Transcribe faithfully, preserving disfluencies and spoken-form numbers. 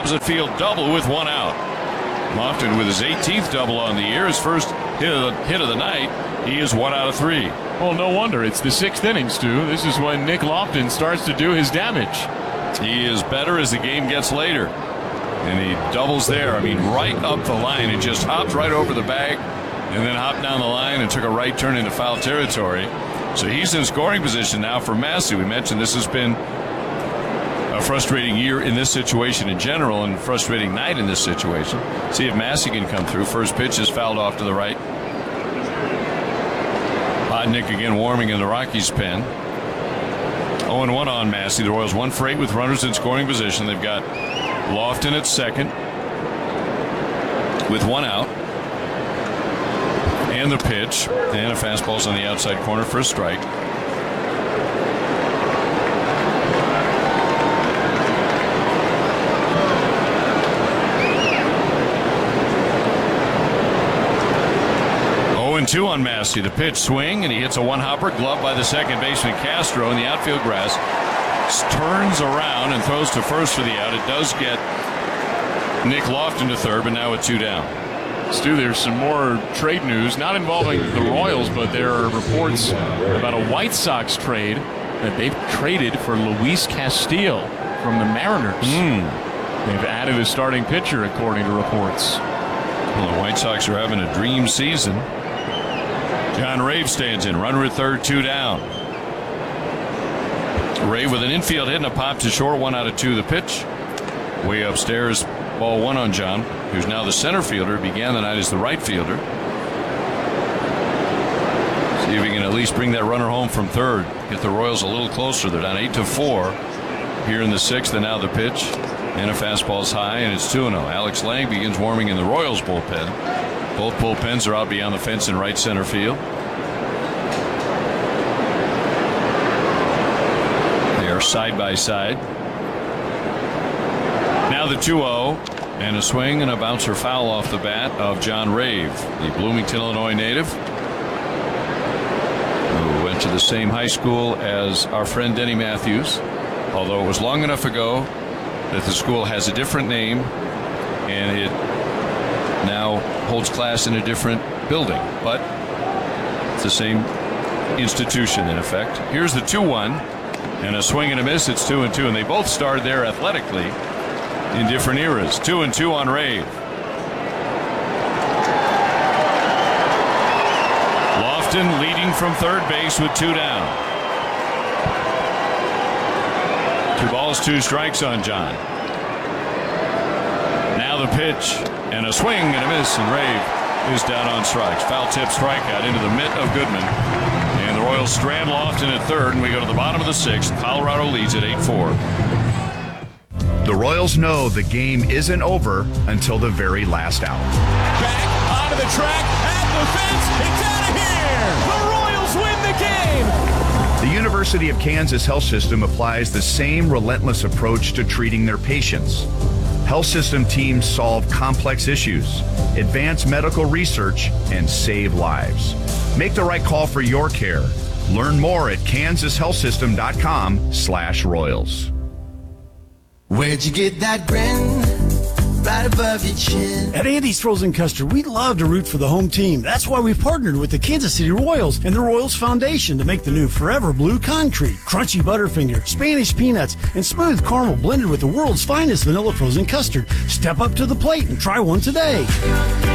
opposite field double with one out. Lofton with his eighteenth double on the year, his first hit of the, hit of the night. He is one out of three. Well, no wonder. It's the sixth inning, Stu. This is when Nick Lofton starts to do his damage. He is better as the game gets later. And he doubles there. I mean, right up the line. He just hopped right over the bag and then hopped down the line and took a right turn into foul territory. So he's in scoring position now for Massey. We mentioned this has been a frustrating year in this situation in general and a frustrating night in this situation. See if Massey can come through. First pitch is fouled off to the right. Hodnick again warming in the Rockies pen. oh and one on Massey. The Royals one for eight with runners in scoring position. They've got Lofton at second with one out. And the pitch. And a fastball's on the outside corner for a strike. oh and two on Massey. The pitch swing, and he hits a one-hopper, gloved by the second baseman Castro in the outfield grass. Turns around and throws to first for the out. It does get Nick Lofton to third, but now with two down. Stu, there's some more trade news, not involving the Royals, but there are reports about a White Sox trade that they've traded for Luis Castillo from the Mariners. Mm. They've added a starting pitcher, according to reports. Well, the White Sox are having a dream season. John Rave stands in, runner at third, two down. Rave with an infield hit and a pop to short, one out of two. The pitch way upstairs, ball one on John, who's now the center fielder. Began the night as the right fielder. See if he can at least bring that runner home from third. Get the Royals a little closer. They're down eight to four here in the sixth, and now the pitch and a fastball's high, and it's two and oh. Alex Lang begins warming in the Royals bullpen. Both bullpens are out beyond the fence in right center field. They are side by side. Now the two oh, and a swing and a bouncer foul off the bat of John Rave, the Bloomington, Illinois native, who went to the same high school as our friend Denny Matthews, although it was long enough ago that the school has a different name and it now holds class in a different building, but it's the same institution in effect. Here's the two one, and a swing and a miss. It's two and two, and they both started there athletically in different eras. Two and two on Rave. Lofton leading from third base with two down. Two balls, two strikes on John. Now the pitch and a swing and a miss, and Rave is down on strikes. Foul tip strikeout into the mitt of Goodman. And the Royals strand Lofton at third, and we go to the bottom of the sixth. Colorado leads at eight four. The Royals know the game isn't over until the very last out. Back onto the track, at the fence, it's out of here! The Royals win the game! The University of Kansas Health System applies the same relentless approach to treating their patients. Health system teams solve complex issues, advance medical research, and save lives. Make the right call for your care. Learn more at kansas health system dot com slash royals. Where'd you get that grin? Right above your chin. At Andy's Frozen Custard, we love to root for the home team. That's why we partnered with the Kansas City Royals and the Royals Foundation to make the new Forever Blue Concrete. Crunchy Butterfinger, Spanish peanuts, and smooth caramel blended with the world's finest vanilla frozen custard. Step up to the plate and try one today.